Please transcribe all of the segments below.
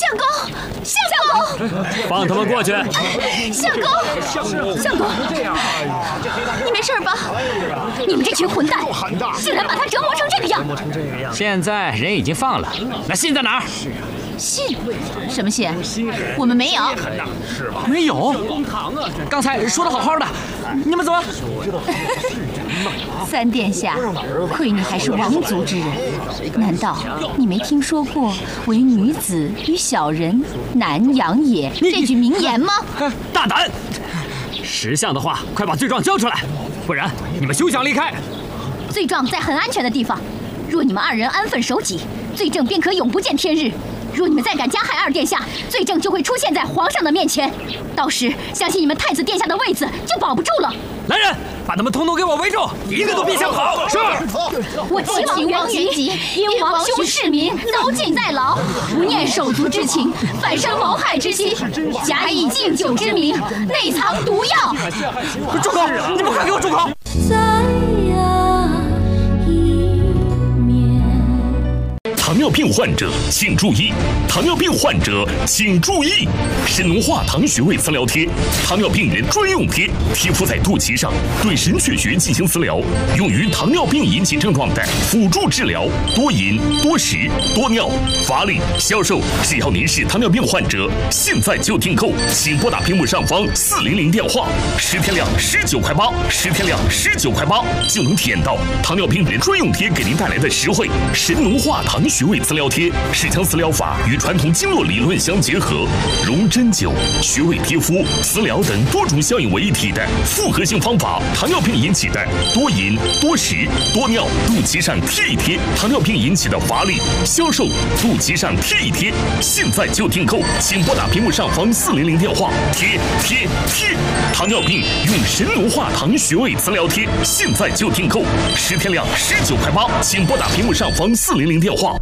相公，相公， 放他们过去。 相公，相公，你没事吧？你们这群混蛋，竟然把他折磨成这个样！ 现在人已经放了，那信在哪儿？ 信？什么信？我们没有。 没有？刚才说的好好的，你们怎么？ 三殿下，亏你还是王族之人，难道你没听说过“唯女子与小人，难养也”这句名言吗？ 大胆！识相的话，快把罪状交出来，不然你们休想离开。 罪状在很安全的地方，若你们二人安分守己，罪证便可永不见天日。若你们再敢加害二殿下，罪证就会出现在皇上的面前，到时相信你们太子殿下的位子就保不住了。 来人，把他们统统给我围住，一个都别想跑！是。 我齐王元吉因王兄弑民，遭禁在牢，不念手足之情，反生谋害之心，假以敬酒之名，内藏毒药。 住口！你们快给我住口！ 糖尿病患者请注意！糖尿病患者请注意！神农化糖穴位磁疗贴，糖尿病人专用贴，贴敷在肚脐上，对神阙穴进行磁疗，用于糖尿病引起症状的辅助治疗，多饮、多食、多尿、乏力、消瘦。只要您是糖尿病患者，现在就订购，请拨打屏幕上方400电话，10天量19块8，10天量19块8，就能体验到糖尿病人专用贴给您带来的实惠。神农化糖穴位磁疗贴是将磁疗法与传统经络理论相结合，融针灸、穴位贴敷、磁疗等多种效应为一体的复合性方法。糖尿病引起的多饮、多食、多尿，肚脐上贴一贴；糖尿病引起的乏力、消瘦，肚脐上贴一贴。现在就订购，请拨打屏幕上方400电话，贴！糖尿病用神农化糖穴位磁疗贴，现在就订购，10天量19块8，请拨打屏幕上方400电话。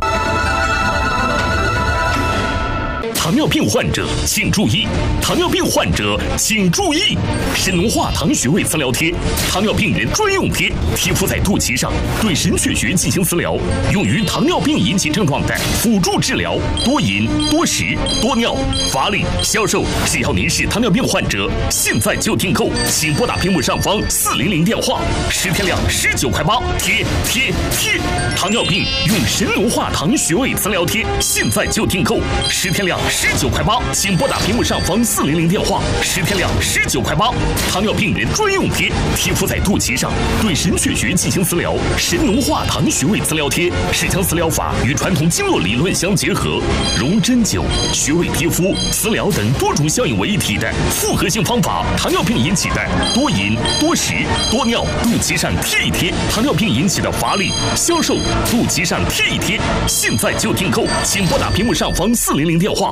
糖尿病患者请注意！糖尿病患者请注意！神农化糖穴位磁疗贴，糖尿病人专用贴，贴敷在肚脐上，对神阙穴进行磁疗，用于糖尿病引起症状的辅助治疗，多饮、多食、多尿、乏力、消瘦。只要您是糖尿病患者，现在就订购，请拨打屏幕上方400电话，10天量19块8，贴！糖尿病用神农化糖穴位磁疗贴，现在就订购，10天量19块8，请拨打屏幕上方400电话，10天量19块8。糖尿病人专用贴，贴敷在肚脐上，对神阙穴进行磁疗。神农化糖穴位磁疗贴是将磁疗法与传统经络理论相结合，融针灸、穴位贴敷、磁疗等多种效应为一体的复合性方法。糖尿病引起的多饮、多食、多尿，肚脐上贴一贴；糖尿病引起的乏力、消瘦，肚脐上贴一贴。现在就订购，请拨打屏幕上方400电话。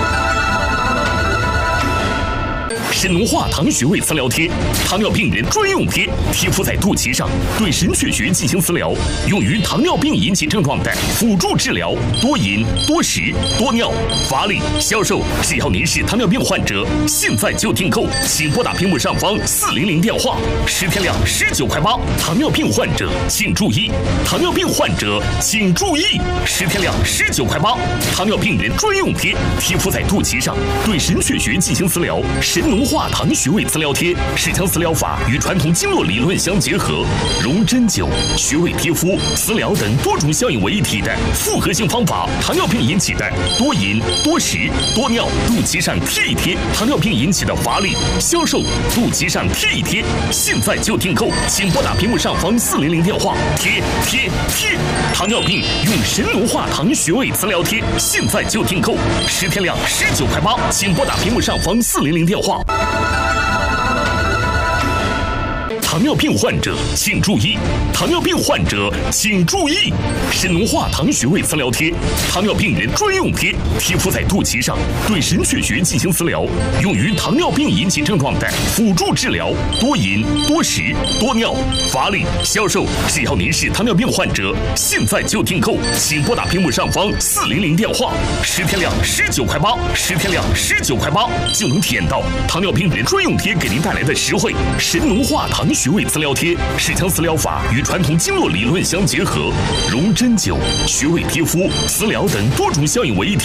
神农化糖穴位磁疗贴，糖尿病人专用贴，贴敷在肚脐上，对神阙穴进行磁疗，用于糖尿病引起症状的辅助治疗，多饮、多食、多尿、乏力、消瘦。只要您是糖尿病患者，现在就订购，请拨打屏幕上方400电话，10天量19块8。糖尿病患者请注意！糖尿病患者请注意！10天量19块8，糖尿病人专用贴，贴敷在肚脐上，对神阙穴进行磁疗。神农化糖穴位磁疗贴是将磁疗法与传统经络理论相结合，融针灸、穴位贴敷、磁疗等多种效应为一体的复合性方法。糖尿病引起的多饮、多食、多尿，肚脐上贴一贴；糖尿病引起的乏力、消瘦，肚脐上贴一贴。现在就订购，请拨打屏幕上方400电话，贴！糖尿病用神农化糖穴位磁疗贴，现在就订购，10天量19块8，请拨打屏幕上方400电话。糖尿病患者请注意！糖尿病患者请注意！神农化糖穴位磁疗贴，糖尿病人专用贴，贴敷在肚脐上，对神阙穴进行磁疗，用于糖尿病引起症状的辅助治疗，多饮、多食、多尿、乏力、消瘦。只要您是糖尿病患者，现在就订购，请拨打屏幕上方400电话，10天量19块8，10天量19块8，就能体验到糖尿病人专用贴给您带来的实惠。神农化糖穴位磁疗贴是将磁疗法与传统经络理论相结合，融针灸、穴位贴敷、磁疗等多种效应为一体。